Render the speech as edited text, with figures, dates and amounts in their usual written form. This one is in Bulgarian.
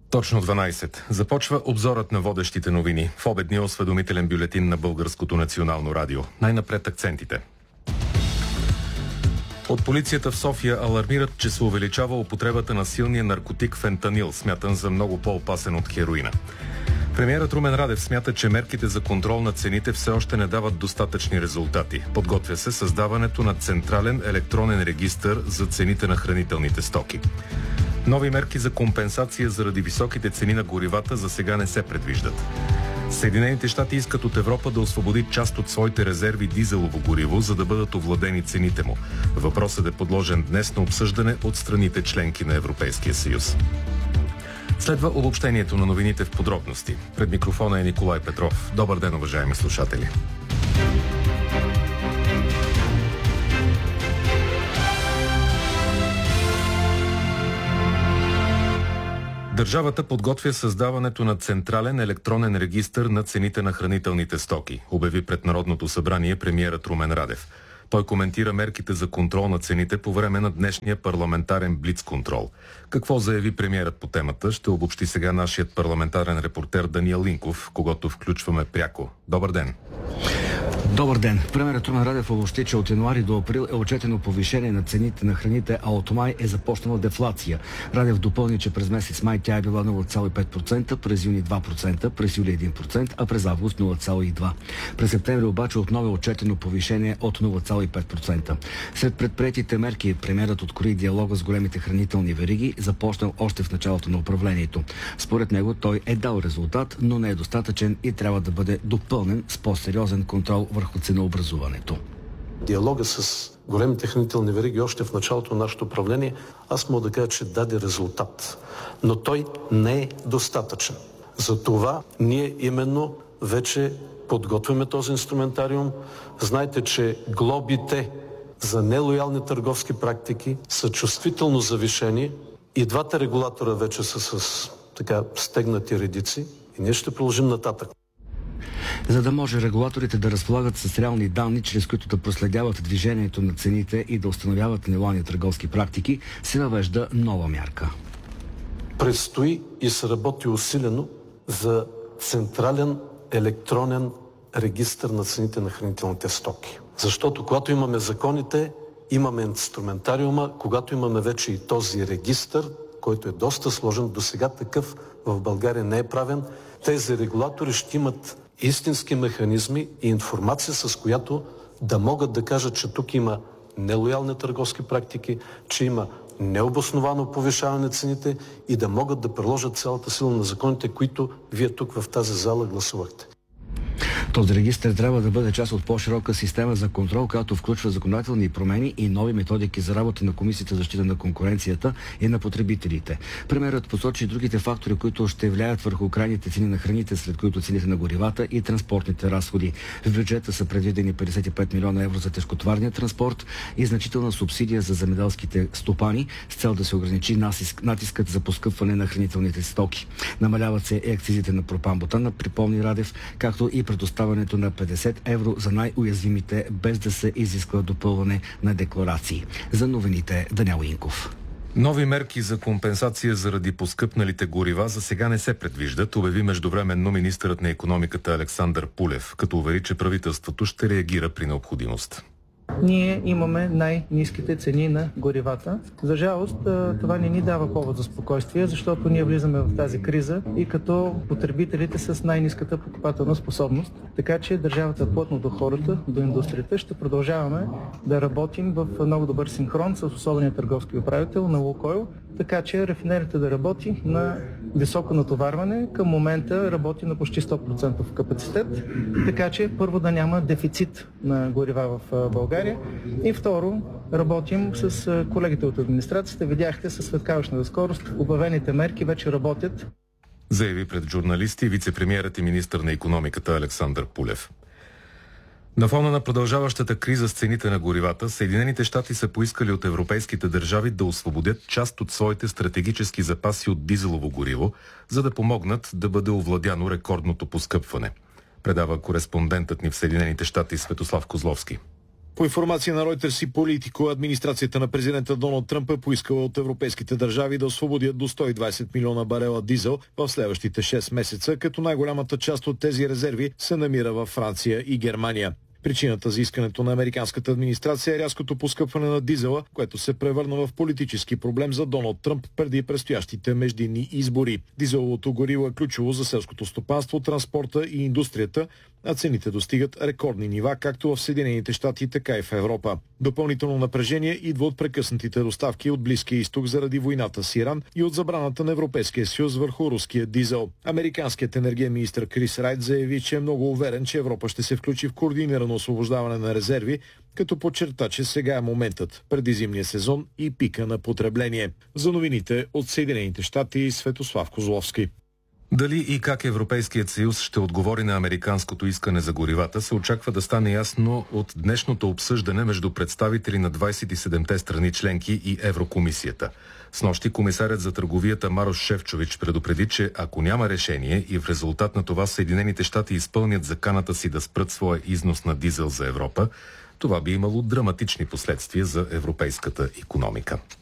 Точно 12. Започва обзорът на водещите новини в обедния осведомителен бюлетин на Българското национално радио. Най-напред акцентите. От полицията в София алармират, че се увеличава употребата на силния наркотик фентанил, смятан за много по-опасен от хероина. Премиерът Румен Радев смята, че мерките за контрол на цените все още не дават достатъчни резултати. Подготвя се създаването на централен електронен регистър за цените на хранителните стоки. Нови мерки за компенсация заради високите цени на горивата за сега не се предвиждат. Съединените щати искат от Европа да освободи част от своите резерви дизелово гориво, за да бъдат овладени цените му. Въпросът е подложен днес на обсъждане от страните членки на Европейския съюз. Следва обобщението на новините в подробности. Пред микрофона е Николай Петров. Добър ден, уважаеми слушатели. Държавата подготвя създаването на централен електронен регистър на цените на хранителните стоки, обяви пред Народното събрание премиерът Румен Радев. Той коментира мерките за контрол на цените по време на днешния парламентарен блицконтрол. Какво заяви премиерът по темата, ще обобщи сега нашият парламентарен репортер Даниел Линков, когото включваме пряко. Добър ден! Добър ден! Премиерът Румен Радев обобщи, че от януари до април е отчетено повишение на цените на храните, а от май е започнала дефлация. Радев допълни, че през месец май тя е била 0,5%, през юни 2%, през юли 1%, а през август 0,2%. През септември обаче отново е отчетено повишение от 0,5%. Сред предприетите мерки премиерът открои диалога с големите хранителни вериги, започнал още в началото на управлението. Според него той е дал резултат, но не е достатъчен и трябва да бъде допълнен с по-сериозен контрол върху ценообразуването. Диалога с големите хранителни вериги още в началото на нашето управление, аз мога да кажа, че даде резултат. Но той не е достатъчен. Затова ние именно вече подготвяме този инструментариум. Знаете, че глобите за нелоялни търговски практики са чувствително завишени и двата регулатора вече са с стегнати редици и ние ще продължим нататък. За да може регулаторите да разполагат с реални данни, чрез които да проследяват движението на цените и да установяват нелоялни търговски практики, се въвежда нова мярка. Предстои и се работи усилено за централен електронен регистър на цените на хранителните стоки. Защото когато имаме законите, имаме инструментариума, когато имаме вече и този регистър, който е доста сложен, досега такъв в България не е правен, тези регулатори ще имат истински механизми и информация, с която да могат да кажат, че тук има нелоялни търговски практики, че има необосновано повишаване на цените и да могат да приложат цялата сила на законите, които вие тук в тази зала гласувахте. Този регистър трябва да бъде част от по-широка система за контрол, която включва законодателни промени и нови методики за работа на Комисията за защита на конкуренцията и на потребителите. Премиерът посочи и другите фактори, които ще влияят върху крайните цени на храните, сред които цените на горивата и транспортните разходи. В бюджета са предвидени 55 милиона евро за тежкотоварния транспорт и значителна субсидия за земеделските стопани с цел да се ограничи натискът за поскъпване на хранителните стоки. Намаляват се и акцизите на пропан-бутана, припомни Радев, както и предоставянето на 50 евро за най-уязвимите, без да се изисква допълване на декларации. За новините Даниел Инков. Нови мерки за компенсация заради поскъпналите горива за сега не се предвиждат, обяви междувременно министърът на икономиката Александър Пулев, като увери, че правителството ще реагира при необходимост. Ние имаме най-ниските цени на горивата. За жалост, това не ни дава повод за спокойствие, защото ние влизаме в тази криза и като потребителите с най-ниската покупателна способност. Така че държавата плътно до хората, до индустрията, ще продължаваме да работим в много добър синхрон с особения търговски управител на Лукойл, така че рафинерията да работи на високо натоварване. Към момента работи на почти 100% капацитет, така че първо да няма дефицит на горива в България и второ работим с колегите от администрацията. Видяхте със светкавичната скорост, обявените мерки вече работят. Заяви пред журналисти вице-премиерът и министър на икономиката Александър Пулев. На фона на продължаващата криза с цените на горивата, Съединените щати са поискали от европейските държави да освободят част от своите стратегически запаси от дизелово гориво, за да помогнат да бъде овладяно рекордното поскъпване. Предава кореспондентът ни в Съединените щати Светослав Козловски. По информация на Reuters и Политико, администрацията на президента Доналд Тръмп е поискала от европейските държави да освободят до 120 милиона барела дизел в следващите 6 месеца, като най-голямата част от тези резерви се намира във Франция и Германия. Причината за искането на американската администрация е рязкото поскъпване на дизела, което се превърна в политически проблем за Доналд Тръмп преди предстоящите междинни избори. Дизеловото гориво е ключово за селското стопанство, транспорта и индустрията, а цените достигат рекордни нива както в Съединените щати, така и в Европа. Допълнително напрежение идва от прекъснатите доставки от Близкия изток заради войната с Иран и от забраната на Европейския съюз върху руския дизел. Американският енергиен министър Крис Райт заяви, че е много уверен, че Европа ще се включи в координирано освобождаване на резерви, като подчерта, че сега е моментът преди зимния сезон и пика на потребление. За новините от Съединените щати, Светослав Козловски. Дали и как Европейският съюз ще отговори на американското искане за горивата, се очаква да стане ясно от днешното обсъждане между представители на 27-те страни членки и Еврокомисията. Снощи комисарят за търговията Марош Шефчович предупреди, че ако няма решение и в резултат на това Съединените щати изпълнят заканата си да спрат своя износ на дизел за Европа, това би имало драматични последствия за европейската икономика.